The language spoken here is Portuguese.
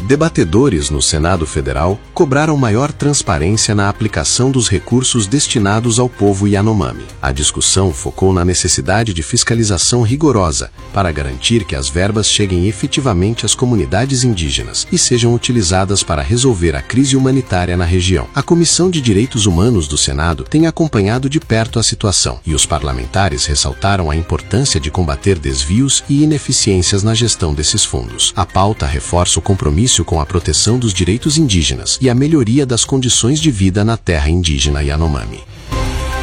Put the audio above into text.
Debatedores no Senado Federal cobraram maior transparência na aplicação dos recursos destinados ao povo Yanomami. A discussão focou na necessidade de fiscalização rigorosa para garantir que as verbas cheguem efetivamente às comunidades indígenas e sejam utilizadas para resolver a crise humanitária na região. A Comissão de Direitos Humanos do Senado tem acompanhado de perto a situação e os parlamentares ressaltaram a importância de combater desvios e ineficiências na gestão desses fundos. A pauta reforça o compromisso com a proteção dos direitos indígenas e a melhoria das condições de vida na terra indígena Yanomami.